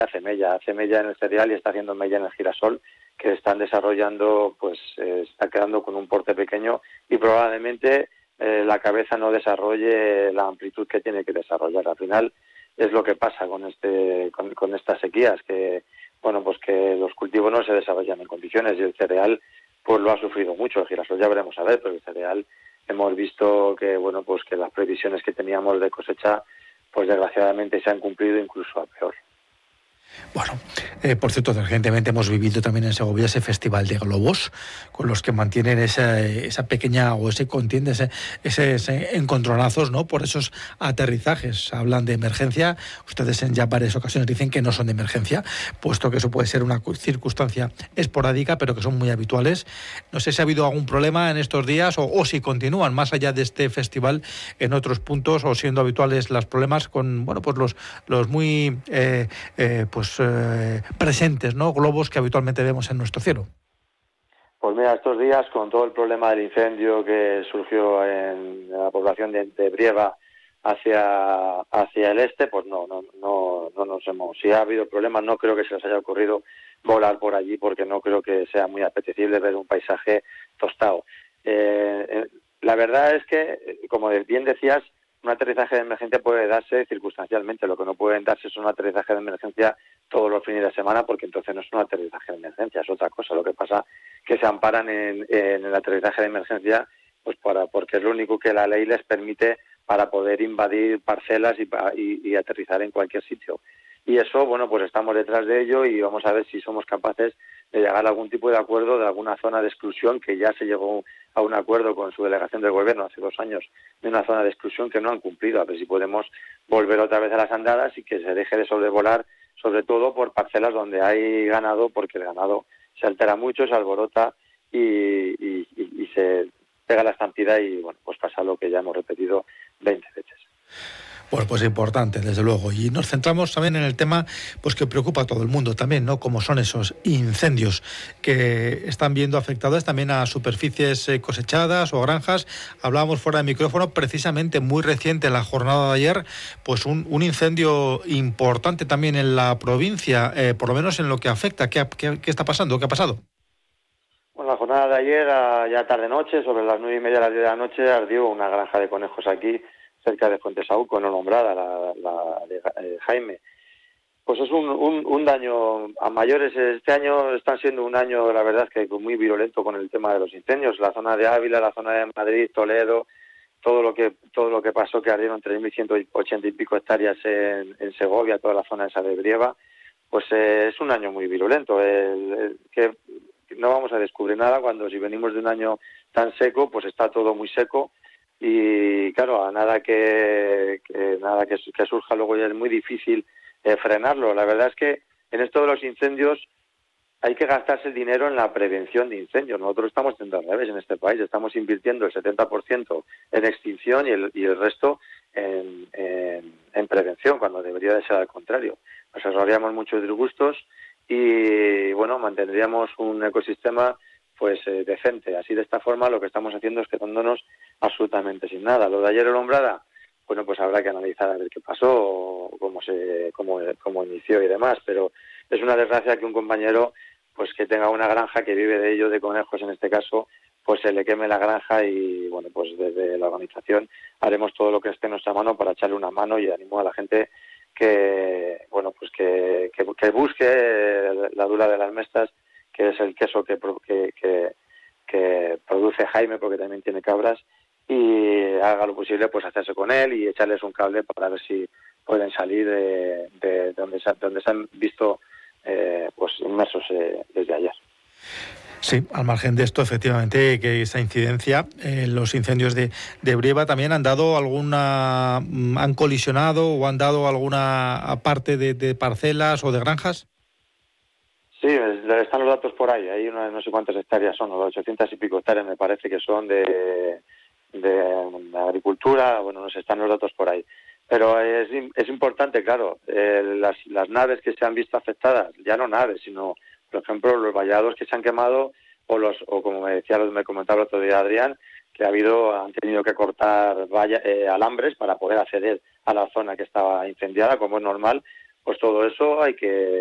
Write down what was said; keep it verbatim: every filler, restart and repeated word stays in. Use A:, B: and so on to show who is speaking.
A: hace mella, hace mella en el cereal y está haciendo mella en el girasol, que están desarrollando, pues eh, está quedando con un porte pequeño y probablemente eh, la cabeza no desarrolle la amplitud que tiene que desarrollar. Al final es lo que pasa con este con, con estas sequías, que bueno, pues que los cultivos no se desarrollan en condiciones y el cereal pues lo ha sufrido mucho. El girasol ya veremos a ver, pero el cereal hemos visto que bueno, pues que las previsiones que teníamos de cosecha pues desgraciadamente se han cumplido incluso a peor.
B: Bueno, eh, por cierto, recientemente hemos vivido también en Segovia ese festival de globos, con los que mantienen esa, esa pequeña, o ese contiende, ese, ese, ese encontronazos, ¿no?, por esos aterrizajes. Hablan de emergencia, ustedes en ya varias ocasiones dicen que no son de emergencia, puesto que eso puede ser una circunstancia esporádica, pero que son muy habituales. No sé si ha habido algún problema en estos días, o, o si continúan más allá de este festival en otros puntos, o siendo habituales los problemas con, bueno, pues los, los muy, eh, eh, pues Pues, eh, presentes, ¿no?, globos que habitualmente vemos en nuestro cielo.
A: Pues mira, estos días con todo el problema del incendio que surgió en la población de, de Brieva hacia hacia el este, pues no, no, no, no nos hemos. Si ha habido problemas, no creo que se les haya ocurrido volar por allí, porque no creo que sea muy apetecible ver un paisaje tostado. Eh, eh, la verdad es que, como bien decías, un aterrizaje de emergencia puede darse circunstancialmente. Lo que no pueden darse es un aterrizaje de emergencia todos los fines de semana, porque entonces no es un aterrizaje de emergencia, es otra cosa. Lo que pasa que se amparan en, en el aterrizaje de emergencia, pues para porque es lo único que la ley les permite para poder invadir parcelas y, y, y aterrizar en cualquier sitio. Y eso, bueno, pues estamos detrás de ello y vamos a ver si somos capaces de llegar a algún tipo de acuerdo de alguna zona de exclusión, que ya se llegó a un acuerdo con su delegación del gobierno hace dos años de una zona de exclusión que no han cumplido. A ver si podemos volver otra vez a las andadas y que se deje de sobrevolar, sobre todo por parcelas donde hay ganado, porque el ganado se altera mucho, se alborota y, y, y, y se pega la estampida y bueno, pues pasa lo que ya hemos repetido veinte veces.
B: Bueno, pues importante, desde luego. Y nos centramos también en el tema pues que preocupa a todo el mundo también, ¿no?, como son esos incendios que están viendo afectadas también a superficies cosechadas o granjas. Hablábamos fuera de micrófono, precisamente muy reciente, la jornada de ayer, pues un, un incendio importante también en la provincia, eh, por lo menos en lo que afecta. ¿Qué, qué, qué está pasando? ¿Qué ha pasado?
A: Bueno, la jornada de ayer, ya tarde-noche, sobre las nueve y media a las diez de la noche, ardió una granja de conejos aquí, cerca de Fuentesauco, no nombrada, la, la de eh, Jaime. Pues es un, un, un daño a mayores. Este año está siendo un año, la verdad, es que muy virulento con el tema de los incendios. La zona de Ávila, la zona de Madrid, Toledo, todo lo que todo lo que pasó, que ardieron tres mil ciento ochenta y pico hectáreas en, en Segovia, toda la zona esa de Brieva, pues eh, es un año muy virulento. El, el, que no vamos a descubrir nada cuando, si venimos de un año tan seco, pues está todo muy seco. Y claro, a nada que, que nada que, que surja luego ya es muy difícil eh, frenarlo. La verdad es que en esto de los incendios hay que gastarse el dinero en la prevención de incendios. Nosotros estamos haciendo al revés en este país, estamos invirtiendo el setenta por ciento en extinción y el, y el resto en, en, en prevención, cuando debería de ser al contrario. Nos ahorraríamos muchos disgustos y bueno, mantendríamos un ecosistema pues eh, decente. Así, de esta forma, lo que estamos haciendo es quedándonos absolutamente sin nada. Lo de ayer en Lombrada, bueno, pues habrá que analizar a ver qué pasó, cómo se, cómo, cómo inició y demás, pero es una desgracia que un compañero, pues que tenga una granja, que vive de ello, de conejos en este caso, pues se le queme la granja y bueno, pues desde la organización haremos todo lo que esté en nuestra mano para echarle una mano y animo a la gente que, bueno, pues que, que, que busque la dura de las mestas, que es el queso que, que, que, que produce Jaime, porque también tiene cabras, y haga lo posible pues hacerse con él y echarles un cable para ver si pueden salir de, de donde, se, donde se han visto eh, pues inmersos eh, desde ayer.
B: Sí, al margen de esto, efectivamente, que esa incidencia, eh, los incendios de, de Brieva también han dado alguna, han colisionado o han dado alguna parte de, de parcelas o de granjas.
A: Sí, están los datos por ahí, hay una, no sé cuántas hectáreas son, los ochocientas y pico hectáreas me parece que son de, de agricultura, bueno, no sé, están los datos por ahí. Pero es, es importante, claro, eh, las, las naves que se han visto afectadas, ya no naves, sino, por ejemplo, los vallados que se han quemado, o los o como me decía, me comentaba el otro día Adrián, que ha habido, han tenido que cortar valla, eh, alambres para poder acceder a la zona que estaba incendiada, como es normal, pues todo eso hay que